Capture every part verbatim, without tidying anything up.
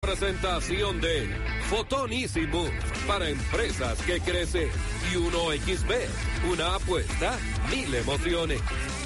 presentación de Fotonísimo para empresas que crecen y uno equis bet, una apuesta, mil emociones.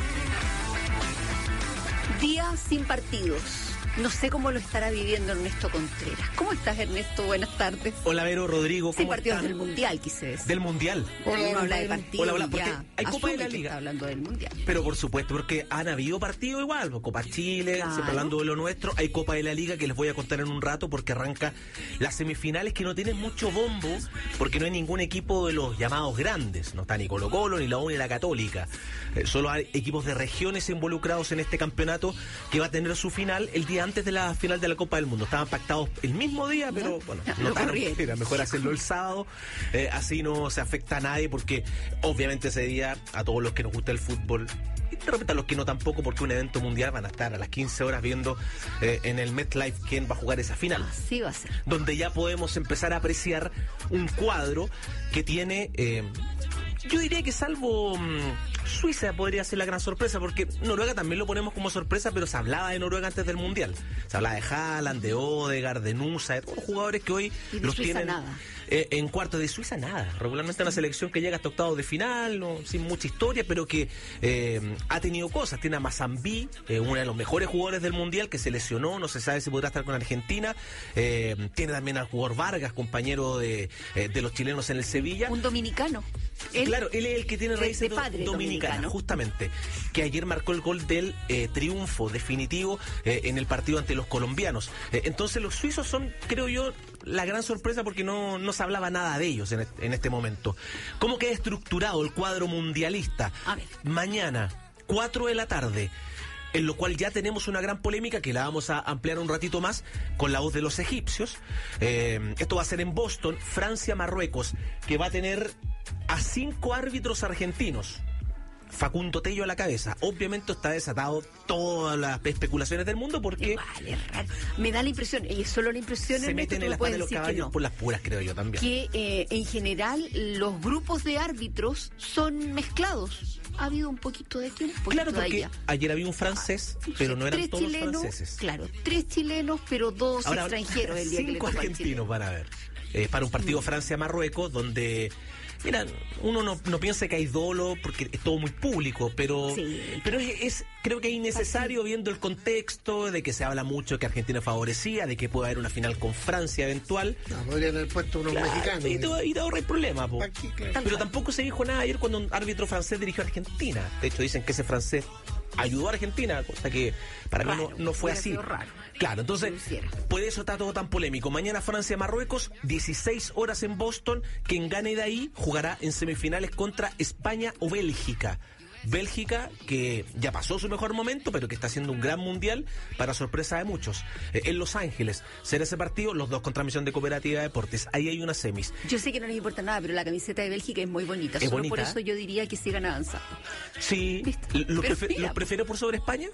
Día sin partidos. No sé cómo lo estará viviendo Ernesto Contreras. ¿Cómo estás, Ernesto? Buenas tardes. Hola, Vero, Rodrigo, ¿cómo Sin partidos están? del Mundial, quise decir. Del Mundial. Hola, uno habla de partidos. Hola, hola, porque ya hay Copa asume de la que Liga. Está hablando del Mundial. Pero por supuesto, porque han habido partidos igual, Copa Chile, Claro. siempre hablando de lo nuestro, hay Copa de la Liga que les voy a contar en un rato porque arranca las semifinales que no tienen mucho bombo, porque no hay ningún equipo de los llamados grandes, no está ni Colo Colo, ni la U, ni la Católica, eh, solo hay equipos de regiones involucrados en este campeonato que va a tener su final el día antes de la final de la Copa del Mundo. Estaban pactados el mismo día, pero bueno, no notaron corrieron. que era mejor hacerlo el sábado, eh, así no se afecta a nadie, porque obviamente ese día a todos los que nos gusta el fútbol, y de repente a los que no tampoco, porque un evento mundial, van a estar a las quince horas viendo eh, en el MetLife quién va a jugar esa final. Así va a ser. Donde ya podemos empezar a apreciar un cuadro que tiene, eh, yo diría que salvo mmm, Suiza podría ser la gran sorpresa, porque Noruega también lo ponemos como sorpresa, pero se hablaba de Noruega antes del Mundial. Se hablaba de Haaland, de Odegaard, de Nusa, de todos los jugadores que hoy Y de los Suiza tienen nada. eh, en cuartos. De Suiza nada. Regularmente una selección que llega hasta octavos de final, no, sin mucha historia, pero que eh, ha tenido cosas. Tiene a Mazambi, eh, uno de los mejores jugadores del Mundial, que se lesionó, no se sabe si podrá estar con Argentina. Eh, tiene también al jugador Vargas, compañero de, eh, de los chilenos en el Sevilla. Un dominicano. Él- Claro, él es el que tiene de- raíces de do- padre dominicanas, dominicano. justamente, que ayer marcó el gol del eh, triunfo definitivo eh, en el partido ante los colombianos. Eh, entonces los suizos son, creo yo, la gran sorpresa, porque no, no se hablaba nada de ellos en este, en este momento. ¿Cómo queda estructurado el cuadro mundialista? A ver. Mañana, cuatro de la tarde, en lo cual ya tenemos una gran polémica que la vamos a ampliar un ratito más con la voz de los egipcios. Eh, esto va a ser en Boston, Francia-Marruecos, que va a tener a cinco árbitros argentinos. Facundo Tello a la cabeza. Obviamente está desatado todas las especulaciones del mundo, porque Vale, raro. Me da la impresión, y es solo la impresión, se Ernesto, meten tú en me las puedes patas de los decir que caballos no. por las puras, creo yo también. Que eh, en general los grupos de árbitros son mezclados. Ha habido un poquito de aquí, un poquito Claro, de porque allá. ayer había un francés, pero no eran Tres todos chilenos, franceses. Claro, tres chilenos, pero dos Ahora, extranjeros el día que le cinco tocó al argentinos chileno. van a ver. Eh, para un partido Francia-Marruecos, donde, mira, uno no, no piensa que hay dolo, porque es todo muy público, pero, Sí. pero es, es- creo que es innecesario, viendo el contexto de que se habla mucho que Argentina favorecía, de que puede haber una final con Francia eventual. No, podrían haber puesto unos Claro, mexicanos. y te, y te ahorra el problema, po. Pa' aquí, claro. Pero tampoco se dijo nada ayer cuando un árbitro francés dirigió a Argentina. De hecho, dicen que ese francés ayudó a Argentina, cosa que para mí Raro, no, no fue hubiera así. sido raro. Claro, entonces, Que lo hiciera. por eso está todo tan polémico. Mañana Francia-Marruecos, dieciséis horas en Boston. Quien gane de ahí jugará en semifinales contra España o Bélgica. Bélgica, que ya pasó su mejor momento, pero que está haciendo un gran mundial, para sorpresa de muchos. Eh, en Los Ángeles será ese partido, los dos contra Misión de Cooperativa de Deportes. Ahí hay una semis. Yo sé que no les importa nada, pero la camiseta de Bélgica es muy bonita. Es Solo bonita, por eso ¿eh? yo diría que sigan avanzando. Sí, ¿Viste? ¿lo, Pero prefe- mira. ¿lo prefiero por sobre España?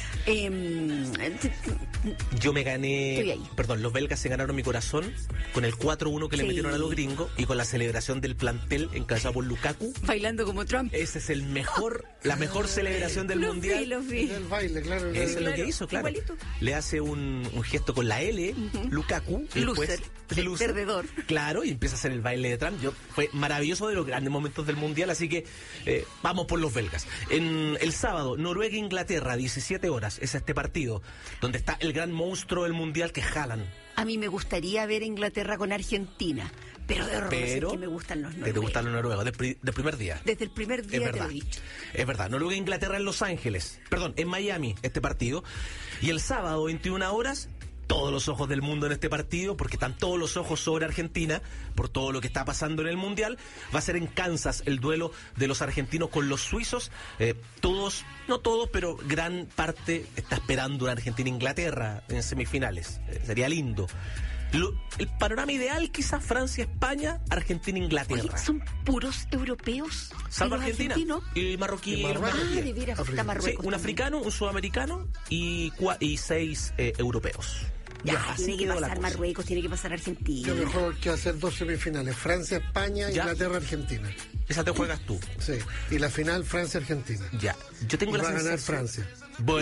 Em, Yo me gané, Estoy ahí. perdón, los belgas se ganaron mi corazón con el cuatro uno que le Sí. metieron a los gringos y con la celebración del plantel encabezado por Lukaku. bailando como Trump. Ese es el mejor, la mejor celebración del Los mundial. vi, los vi. Es el baile, claro. Eso es lo Claro, que hizo, claro. igualito. Le hace un, un gesto con la L, Lukaku, y después Loser, loser. perdedor. Claro, y empieza a hacer el baile de Trump. Yo, fue maravilloso, de los grandes momentos del mundial, así que eh, vamos por los belgas. En el sábado, Noruega-Inglaterra, diecisiete horas, es este partido, donde está el gran monstruo del mundial, que es Haaland. A mí me gustaría ver Inglaterra con Argentina, pero de verdad Pero que me gustan los te, noruegos. te gustan los noruegos, del, pri- del primer día. Desde el primer Es día te lo verdad, he dicho. es verdad. Noruega e Inglaterra en Los Ángeles, perdón, en Miami, este partido. Y el sábado, veintiuna horas, todos los ojos del mundo en este partido, porque están todos los ojos sobre Argentina, por todo lo que está pasando en el Mundial. Va a ser en Kansas el duelo de los argentinos con los suizos. Eh, todos, no todos, pero gran parte está esperando una Argentina-Inglaterra en semifinales. Eh, sería lindo. Lo- el panorama ideal, quizás Francia-España, Argentina-Inglaterra. Oye, ¿son puros europeos? Salvo ¿Y los Argentina argentinos? y marroquí. Y y los Marruecos. Ah, marroquíes. de veras, está Africano. Sí, Marruecos un también. africano, un sudamericano y, cua- y seis eh, europeos. Ya, así tiene que quedó la pasar cosa. Marruecos, tiene que pasar Argentina. Yo mejor que hacer dos semifinales. Francia, España, Ya. Inglaterra, Argentina. Esa te juegas tú. Sí. Y la final, Francia, Argentina. Ya. Yo tengo Y la va a ganar sensación- Francia. Bueno,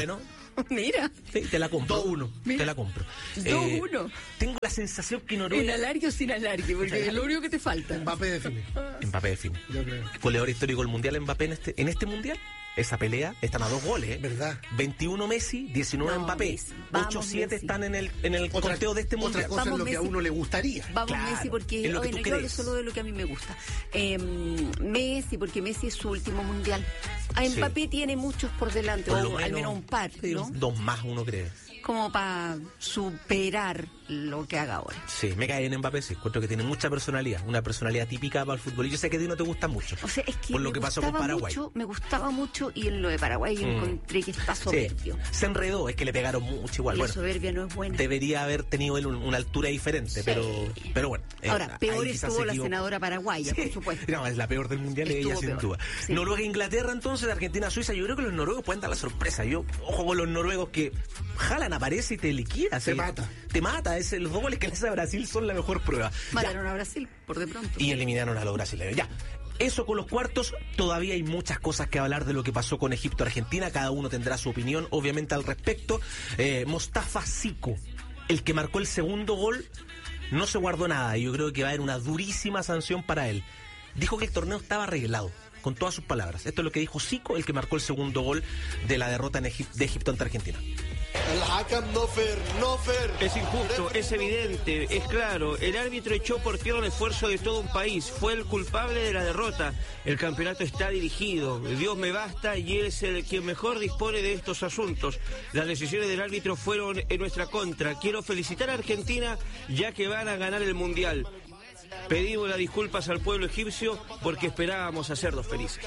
Mira. Sí, te la compro. dos uno. Te la compro. dos uno. Eh, tengo la sensación que ¿En Noruega... alargue o sin alargue? Porque es lo único que te falta. Mbappé define. Mbappé define. Yo creo. Goleador histórico del Mundial Mbappé en este, en este Mundial. Esa pelea, están a dos goles. ¿eh? ¿Verdad? veintiuno Messi, diecinueve No, Mbappé. Messi. Vamos, ocho siete Messi. están en el, en el Otra- conteo de este Otra Mundial. cosa Vamos, es lo que a Messi. uno le gustaría. Vamos Claro, Messi porque es lo que tú bueno, yo hablo crees. solo de lo que a mí me gusta. Eh, Messi porque Messi es su último mundial. A Sí. Mbappé tiene muchos por delante, Por lo o al menos, menos un par, sí, ¿no? Dos más, uno cree. Como para superar lo que haga ahora. Sí, me cae en Mbappé, sí. Encuentro que tiene mucha personalidad, una personalidad típica para el fútbol. Y yo sé que a ti no te gusta mucho. O sea, es que por me lo que pasó con gustaba Paraguay. mucho, me gustaba mucho y en lo de Paraguay yo Mm. encontré que está Sí, soberbio. se enredó, es que le pegaron mucho igual. La Bueno, soberbia no es buena. debería haber tenido él un- una altura diferente, pero, pero bueno. eh, Ahora, peor ahí quizás estuvo se la equivocó. senadora paraguaya, Sí. por supuesto. No, es la peor del mundial, Estuvo ella sin peor. duda. Sí. Noruega e Inglaterra, entonces, Argentina, Suiza. Yo creo que los noruegos pueden dar la sorpresa. Yo, ojo con los noruegos que jalan, aparece y te liquida. Te sí. mata. Te mata. Es, los dos goles que le hace a Brasil son la mejor prueba. Ya. Mataron a Brasil, por de pronto. Y eliminaron a los brasileños. Ya. Eso con los cuartos, todavía hay muchas cosas que hablar de lo que pasó con Egipto-Argentina. Cada uno tendrá su opinión, obviamente, al respecto. Eh, Mostafa Zico, el que marcó el segundo gol, no se guardó nada. Y yo creo que va a haber una durísima sanción para él. Dijo que el torneo estaba arreglado, con todas sus palabras. Esto es lo que dijo Zico, el que marcó el segundo gol de la derrota en Egip- de Egipto ante Argentina. Es injusto, es evidente, es claro. El árbitro echó por tierra el esfuerzo de todo un país. Fue el culpable de la derrota. El campeonato está dirigido. Dios me basta y él es el quien mejor dispone de estos asuntos. Las decisiones del árbitro fueron en nuestra contra. Quiero felicitar a Argentina ya que van a ganar el Mundial. Pedimos las disculpas al pueblo egipcio porque esperábamos hacerlos felices.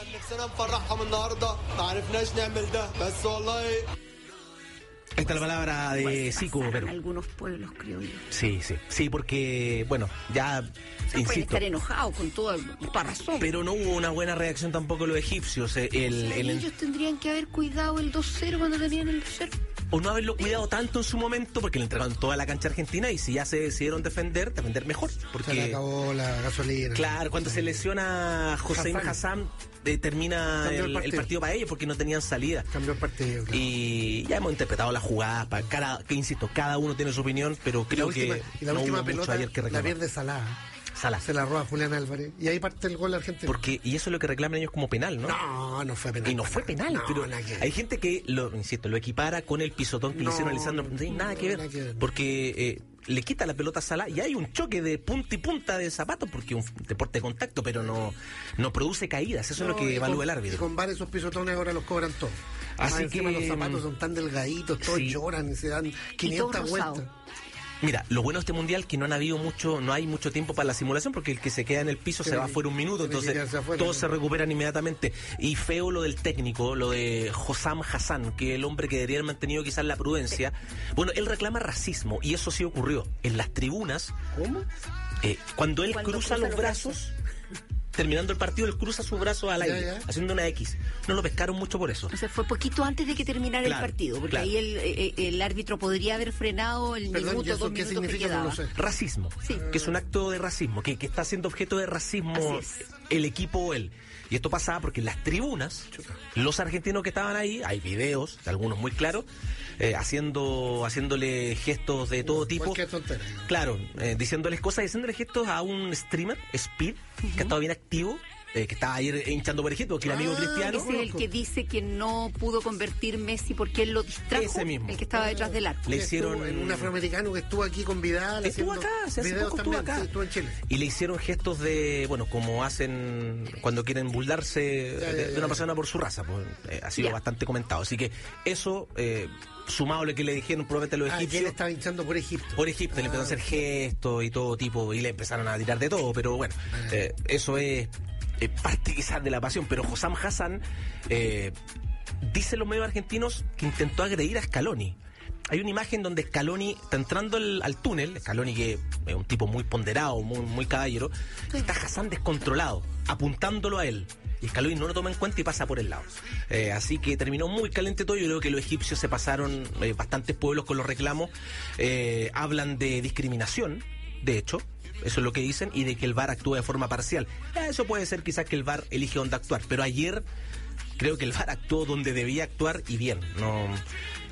Esta es la palabra de Zico, Pasaron pero... algunos pueblos, creo yo. Sí, sí, sí, porque, bueno, ya, No pueden insisto, estar enojados con toda, toda razón. pero no hubo una buena reacción tampoco de los egipcios. eh, El, O sea, el- ellos tendrían que haber cuidado el dos cero cuando tenían el dos cero. o no haberlo cuidado tanto en su momento, porque le entregaron toda la cancha a Argentina, y si ya se decidieron defender, defender mejor. Se le Porque, acabó la gasolina. claro, cuando se lesiona Hossein Hassan. Hassan, eh, termina Cambió el el, el partido. partido para ellos porque no tenían salida. Cambió el partido. Claro. Y ya hemos interpretado las jugadas, para cada, que insisto, cada uno tiene su opinión, pero Y la creo última, que y la no última hubo mucho pelota ayer que la reclamar. pierde Salah. Salah. Se la roba Julián Álvarez. Y ahí parte el gol argentino. Porque, y eso es lo que reclaman ellos como penal, ¿no? No, no fue penal. Y no fue penal, No, pero nada que ver. hay gente que, lo insisto, lo equipara con el pisotón que le No, hicieron a Lisandro. No tiene nada que ver, nada que ver. porque eh, le quita la pelota a Salah y hay un choque de punta y punta de zapatos, porque es un deporte de contacto, pero no, no produce caídas. Eso No, es lo que y evalúa con- el Y árbitro. con varios esos pisotones ahora los cobran todos. Así Más encima que, los zapatos son tan delgaditos, todos sí. lloran y se dan quinientas todo rosado. vueltas. Mira, lo bueno de este mundial es que no han habido mucho, no hay mucho tiempo para la simulación, porque el que se queda en el piso se Tiene va que- fuera un minuto, tiene que entonces quedarse afuera, todos ¿no? se recuperan inmediatamente. Y feo lo del técnico, lo de Hossam Hassan, que es el hombre que debería haber mantenido quizás la prudencia. Bueno, él reclama racismo, y eso sí ocurrió. En las tribunas, ¿Cómo? eh, cuando él Cuando cruza cruza los los brazos, terminando el partido, él cruza sus brazos al Ya, aire, ya. haciendo una X. No lo pescaron mucho por eso. O sea, fue poquito antes de que terminara Claro, el partido, porque claro. ahí el, eh, el árbitro podría haber frenado el Perdón, ¿y minuto, eso dos qué minutos que significa? No quedaba. lo sé. Racismo, Sí. que es un acto de racismo, que, que está siendo objeto de racismo Así es. el equipo o él. Y esto pasaba porque en las tribunas, los argentinos que estaban ahí, hay videos, de algunos muy claros, eh, haciendo, haciéndole gestos de todo tipo. Cualquier tontera. Claro, eh, diciéndoles cosas y haciéndole gestos a un streamer, Speed, que ha estado bien activo, eh, que estaba ayer hinchando por Egipto, que el amigo Ah, cristiano. Ese es el que dice que no pudo convertir Messi porque él lo distrajo. Ese mismo. El que estaba detrás del arco. Le Estuvo hicieron- en un afroamericano que estuvo aquí con Vidal. Estuvo haciendo acá, se hace videos poco estuvo también, acá. sí, estuvo en Chile. Y le hicieron gestos de, bueno, como hacen cuando quieren burlarse Ya, ya, de, de ya, una ya. persona por su raza. Pues, eh, ha sido Ya. bastante comentado. Así que eso, eh, sumado a lo que le dijeron probablemente los Ah, que él egipcios, estaba hinchando por Egipto. por Egipto, le empezaron a hacer gestos y todo tipo, y le empezaron a tirar de todo, pero bueno, eh, eso es eh, parte quizás de la pasión. Pero Hossam Hassan, eh, dicen los medios argentinos que intentó agredir a Scaloni. Hay una imagen donde Scaloni está entrando al, al túnel, Scaloni que es un tipo muy ponderado, muy, muy caballero, y está Hassan descontrolado, apuntándolo a él. Y Scaloni no lo toma en cuenta y pasa por el lado. Eh, así que terminó muy caliente todo. Yo creo que los egipcios se pasaron, eh, bastantes pueblos con los reclamos. Eh, hablan de discriminación, de hecho. Eso es lo que dicen, y de que el V A R actúa de forma parcial. Eh, eso puede ser quizás que el V A R elige dónde actuar, pero ayer creo que el V A R actuó donde debía actuar y bien. No,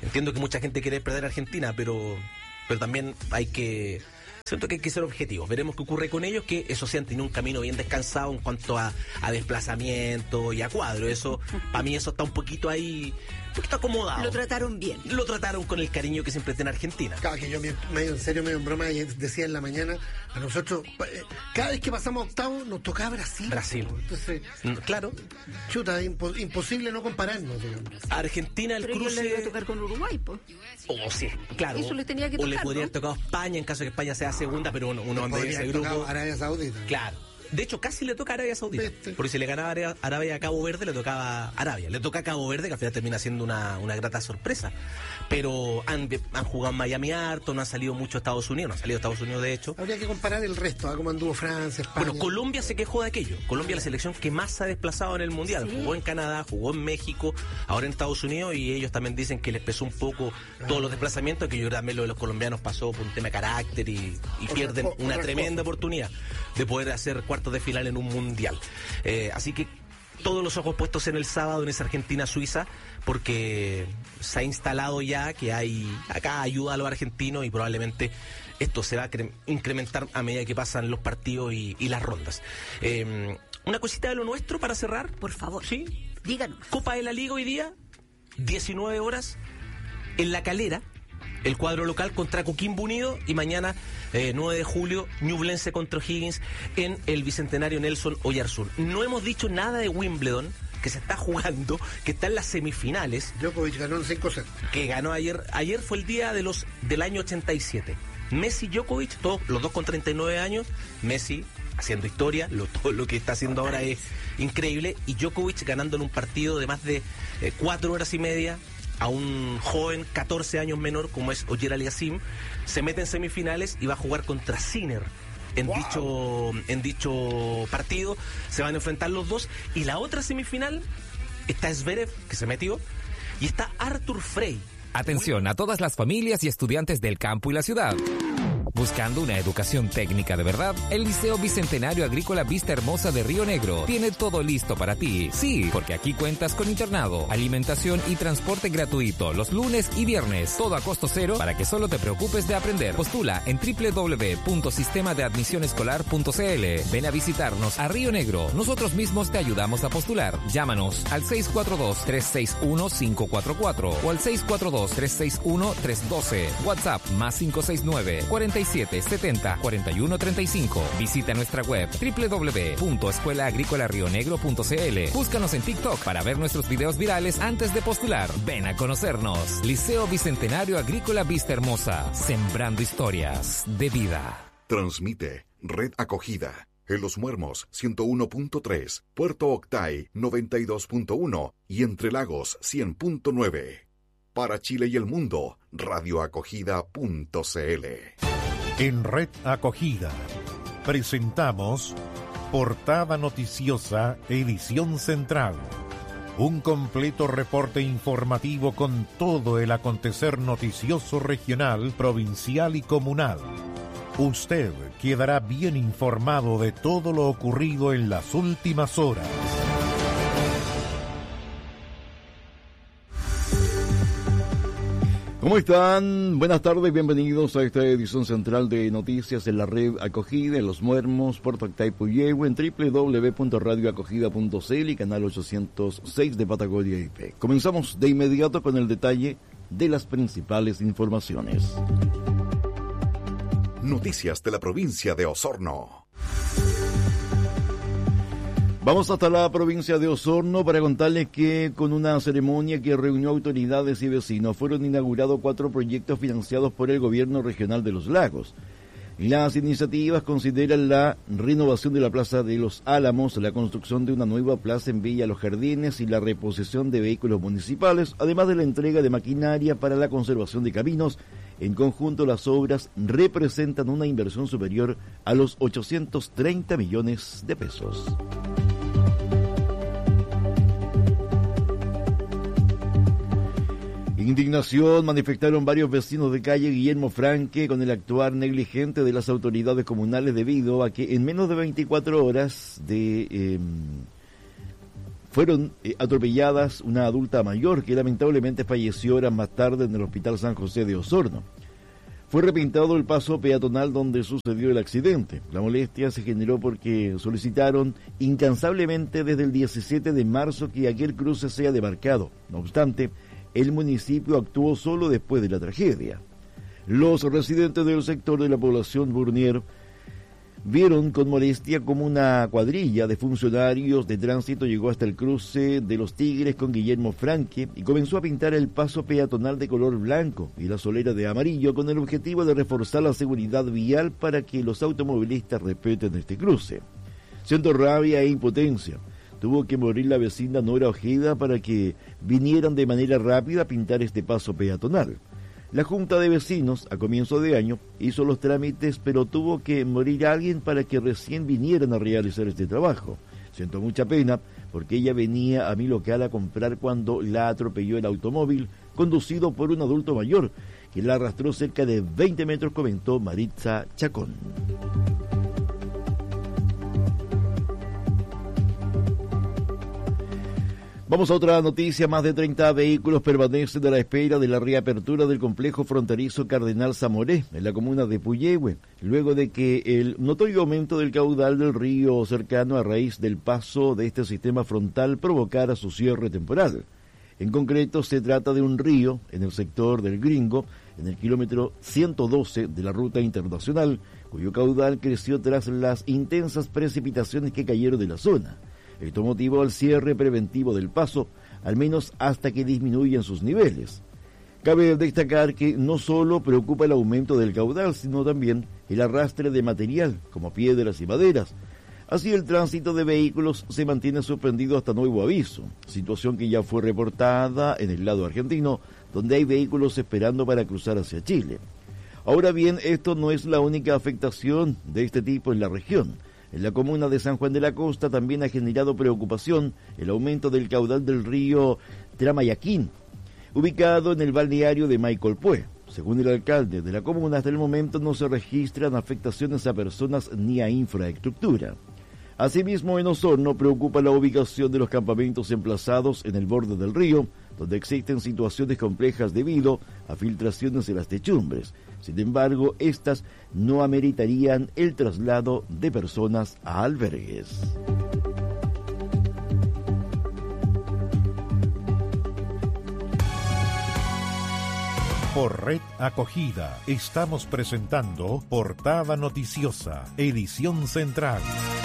entiendo que mucha gente quiere perder a Argentina, pero, pero también hay que... Siento que hay que ser objetivos. Veremos qué ocurre con ellos, que eso sí han tenido un camino bien descansado en cuanto a, a desplazamiento y a cuadro. Eso, para mí eso está un poquito ahí, un poquito acomodado. Lo trataron bien. Lo trataron con el cariño que siempre tiene Argentina. Claro, que yo medio en serio, medio en broma, decía en la mañana, a nosotros, eh, cada vez que pasamos a octavos, nos tocaba Brasil. Brasil. Entonces, claro. Chuta, impo- imposible no compararnos, digamos. Argentina, el Pero cruce... le iba a tocar con Uruguay, pues. Oh, sí, claro. Eso le tenía que o tocar, le podría ¿no? haber tocado España en caso de que España sea segunda, pero uno, uno anda en Podría ese haber grupo. tocado Arabia Saudita. Claro. De hecho, casi le toca a Arabia Saudita. ¿Viste? Porque si le ganaba Arabia, Arabia a Cabo Verde, le tocaba Arabia. Le toca a Cabo Verde, que al final termina siendo una, una grata sorpresa. Pero han, han jugado en Miami harto, no han salido mucho a Estados Unidos. No han salido a Estados Unidos, de hecho. Habría que comparar el resto, ¿ah? Cómo anduvo Francia, España. Bueno, Colombia se quejó de aquello. Colombia es la selección que más se ha desplazado en el Mundial. Sí. Jugó en Canadá, jugó en México, ahora en Estados Unidos, y ellos también dicen que les pesó un poco todos los desplazamientos, que yo creo que también lo de los colombianos pasó por un tema de carácter y, y Otra pierden co- una otra tremenda cosa. oportunidad de poder hacer cuartos de final en un Mundial. Eh, así que todos los ojos puestos en el sábado en esa Argentina-Suiza, porque se ha instalado ya que hay acá ayuda a los argentinos y probablemente esto se va a cre- incrementar a medida que pasan los partidos y, y las rondas. Eh, una cosita de lo nuestro para cerrar. Por favor. Sí. Díganos. Copa de la Liga hoy día, diecinueve horas, en La Calera, el cuadro local contra Coquimbo Unido, y mañana, eh, nueve de julio, Ñublense contra O'Higgins en el Bicentenario Nelson Oyarzún. No hemos dicho nada de Wimbledon, que se está jugando, que está en las semifinales, Djokovic ganó en cinco cero. que ganó ayer. Ayer fue el día de los del año ochenta y siete. Messi, Djokovic, todos, los dos con treinta y nueve años. Messi haciendo historia, lo, todo lo que está haciendo ahora es increíble, y Djokovic ganando en un partido de más de eh, cuatro horas y media a un joven catorce años menor como es Ogier Aliassime. Se mete en semifinales y va a jugar contra Sinner en Wow. dicho en dicho partido. Se van a enfrentar los dos, y la otra semifinal está Zverev, que se metió, y está Arthur Frey. Atención a todas las familias y estudiantes del campo y la ciudad. Buscando una educación técnica de verdad, el Liceo Bicentenario Agrícola Vista Hermosa de Río Negro tiene todo listo para ti. Sí, porque aquí cuentas con internado, alimentación y transporte gratuito los lunes y viernes. Todo a costo cero para que solo te preocupes de aprender. Postula en doble u doble u doble u punto sistema de admisión escolar punto c l. Ven a visitarnos a Río Negro. Nosotros mismos te ayudamos a postular. Llámanos al seis cuatro dos, tres seis uno, cinco cuatro cuatro o al seis cuatro dos, tres seis uno, tres uno dos. WhatsApp más cinco seis nueve, cuarenta y siete, setenta, cuarenta y uno, treinta y cinco. Visita nuestra web doble u doble u doble u punto escuela agrícola río negro punto c l. Búscanos en TikTok para ver nuestros videos virales antes de postular. Ven a conocernos. Liceo Bicentenario Agrícola Vista Hermosa. Sembrando historias de vida. Transmite Red Acogida. En Los Muermos ciento uno punto tres, Puerto Octay noventa y dos punto uno y Entre Lagos cien punto nueve. Para Chile y el mundo, radioacogida punto c l. En Red Acogida presentamos Portada Noticiosa, edición central. Un completo reporte informativo con todo el acontecer noticioso regional, provincial y comunal. Usted quedará bien informado de todo lo ocurrido en las últimas horas. ¿Cómo están? Buenas tardes, bienvenidos a esta edición central de noticias en la red Acogida, en Los Muermos, Puerto Octay, Puyehue, en doble u doble u doble u punto radio acogida punto c l y canal ochocientos seis de Patagonia I P. Comenzamos de inmediato con el detalle de las principales informaciones. Noticias de la provincia de Osorno. Vamos hasta la provincia de Osorno para contarles que con una ceremonia que reunió autoridades y vecinos fueron inaugurados cuatro proyectos financiados por el gobierno regional de los Lagos. Las iniciativas consideran la renovación de la Plaza de los Álamos, la construcción de una nueva plaza en Villa Los Jardines y la reposición de vehículos municipales, además de la entrega de maquinaria para la conservación de caminos. En conjunto, las obras representan una inversión superior a los ochocientos treinta millones de pesos. Indignación manifestaron varios vecinos de calle Guillermo Franque con el actuar negligente de las autoridades comunales debido a que en menos de veinticuatro horas de eh, fueron eh, atropelladas una adulta mayor que lamentablemente falleció horas más tarde en el Hospital San José de Osorno. Fue repintado el paso peatonal donde sucedió el accidente. La molestia se generó porque solicitaron incansablemente desde el diecisiete de marzo que aquel cruce sea demarcado. No obstante, el municipio actuó solo después de la tragedia. Los residentes del sector de la población Burnier vieron con molestia como una cuadrilla de funcionarios de tránsito llegó hasta el cruce de Los Tigres con Guillermo Franque y comenzó a pintar el paso peatonal de color blanco y la solera de amarillo con el objetivo de reforzar la seguridad vial para que los automovilistas respeten este cruce. Siento rabia e impotencia. Tuvo que morir la vecina Nora Ojeda para que vinieran de manera rápida a pintar este paso peatonal. La Junta de Vecinos, a comienzo de año, hizo los trámites, pero tuvo que morir alguien para que recién vinieran a realizar este trabajo. Siento mucha pena, porque ella venía a mi local a comprar cuando la atropelló el automóvil, conducido por un adulto mayor, que la arrastró cerca de veinte metros, comentó Maritza Chacón. Vamos a otra noticia. Más de treinta vehículos permanecen a la espera de la reapertura del complejo fronterizo Cardenal Zamoré, en la comuna de Puyehue, luego de que el notorio aumento del caudal del río cercano a raíz del paso de este sistema frontal provocara su cierre temporal. En concreto, se trata de un río en el sector del Gringo, en el kilómetro ciento doce de la ruta internacional, cuyo caudal creció tras las intensas precipitaciones que cayeron de la zona. Esto motivó el cierre preventivo del paso, al menos hasta que disminuyan sus niveles. Cabe destacar que no solo preocupa el aumento del caudal, sino también el arrastre de material, como piedras y maderas. Así, el tránsito de vehículos se mantiene suspendido hasta nuevo aviso, situación que ya fue reportada en el lado argentino, donde hay vehículos esperando para cruzar hacia Chile. Ahora bien, esto no es la única afectación de este tipo en la región. En la comuna de San Juan de la Costa también ha generado preocupación el aumento del caudal del río Tramayaquín, ubicado en el balneario de Maicolpué. Según el alcalde de la comuna, hasta el momento no se registran afectaciones a personas ni a infraestructura. Asimismo, en Osorno preocupa la ubicación de los campamentos emplazados en el borde del río, donde existen situaciones complejas debido a filtraciones en las techumbres. Sin embargo, estas no ameritarían el traslado de personas a albergues. Por Red Acogida estamos presentando Portada Noticiosa, edición central.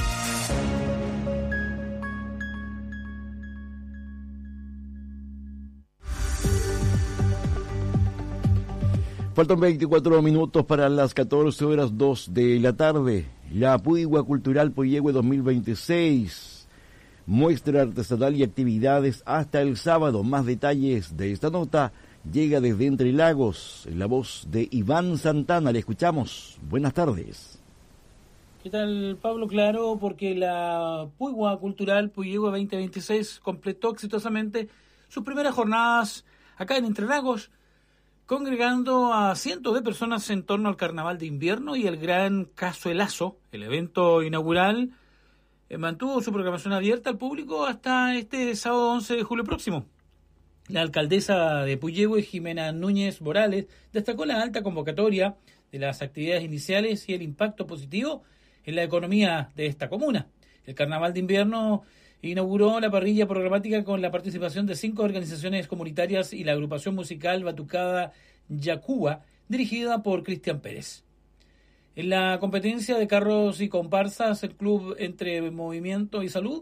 Faltan veinticuatro minutos para las catorce horas dos de la tarde. La Puigua Cultural Puyehue dos mil veintiséis. Muestra artesanal y actividades hasta el sábado. Más detalles de esta nota llega desde Entre Lagos, en la voz de Iván Santana. Le escuchamos. Buenas tardes. ¿Qué tal, Pablo? Claro, porque la Puigua Cultural Puyehue veinte veintiséis completó exitosamente sus primeras jornadas acá en Entre Lagos, congregando a cientos de personas en torno al Carnaval de Invierno y el Gran Cazuelazo. El evento inaugural eh, mantuvo su programación abierta al público hasta este sábado once de julio próximo. La alcaldesa de Puyehue, Jimena Núñez Morales, destacó la alta convocatoria de las actividades iniciales y el impacto positivo en la economía de esta comuna. El Carnaval de Invierno inauguró la parrilla programática con la participación de cinco organizaciones comunitarias y la agrupación musical Batucada Yacuba, dirigida por Cristian Pérez. En la competencia de carros y comparsas, el club Entre Movimiento y Salud,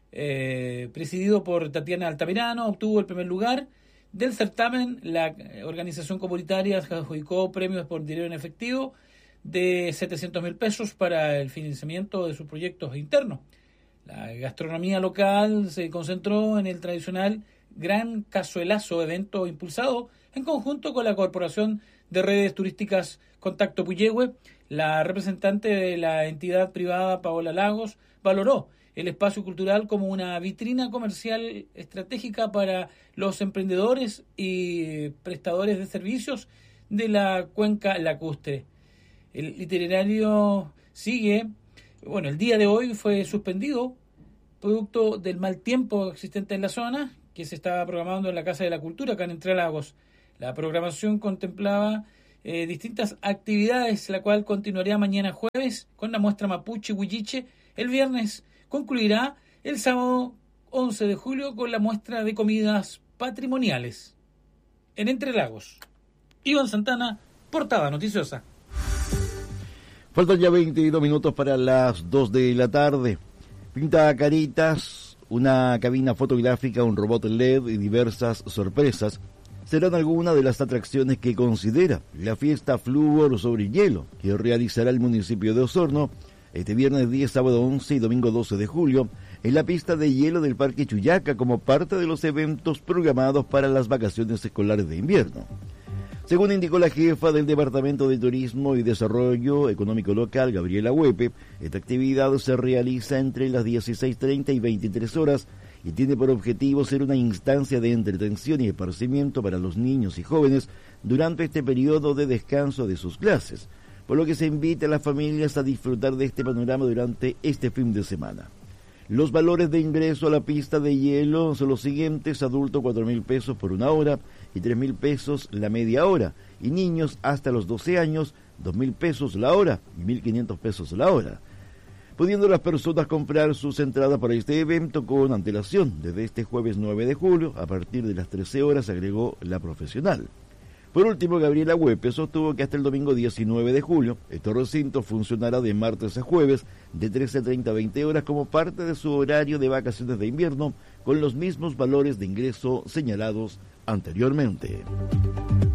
eh, presidido por Tatiana Altamirano, obtuvo el primer lugar del certamen. La organización comunitaria adjudicó premios por dinero en efectivo de setecientos mil pesos para el financiamiento de sus proyectos internos. La gastronomía local se concentró en el tradicional Gran Cazuelazo, evento impulsado en conjunto con la Corporación de Redes Turísticas Contacto Puyehue. La representante de la entidad privada, Paola Lagos, valoró el espacio cultural como una vitrina comercial estratégica para los emprendedores y prestadores de servicios de la cuenca lacustre. El itinerario sigue. Bueno, el día de hoy fue suspendido producto del mal tiempo existente en la zona, que se estaba programando en la Casa de la Cultura, acá en Entre Lagos. La programación contemplaba eh, distintas actividades, la cual continuaría mañana jueves con la muestra Mapuche Huilliche. El viernes concluirá el sábado once de julio con la muestra de comidas patrimoniales. En Entre Lagos, Iván Santana, Portada Noticiosa. Faltan ya veintidós minutos para las dos de la tarde. Pinta caritas, una cabina fotográfica, un robot L E D y diversas sorpresas serán algunas de las atracciones que considera la fiesta Flúor sobre hielo que realizará el municipio de Osorno este viernes diez, sábado once y domingo doce de julio en la pista de hielo del Parque Chuyaca como parte de los eventos programados para las vacaciones escolares de invierno. Según indicó la jefa del Departamento de Turismo y Desarrollo Económico Local, Gabriela Huepe, esta actividad se realiza entre las dieciséis treinta y veintitrés horas y tiene por objetivo ser una instancia de entretención y esparcimiento para los niños y jóvenes durante este periodo de descanso de sus clases, por lo que se invita a las familias a disfrutar de este panorama durante este fin de semana. Los valores de ingreso a la pista de hielo son los siguientes: adulto cuatro mil pesos por una hora y tres mil pesos la media hora, y niños hasta los doce años, dos mil pesos la hora y mil quinientos pesos la hora, pudiendo las personas comprar sus entradas para este evento con antelación desde este jueves nueve de julio a partir de las trece horas, agregó la profesional. Por último, Gabriela Huepe sostuvo que hasta el domingo diecinueve de julio, este recinto funcionará de martes a jueves de trece treinta a veinte horas como parte de su horario de vacaciones de invierno con los mismos valores de ingreso señalados anteriormente.